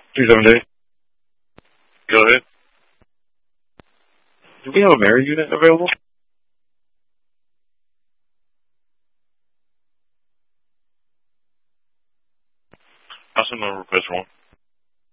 270. Go ahead. Do we have a Mary unit available? I'll send a request for one.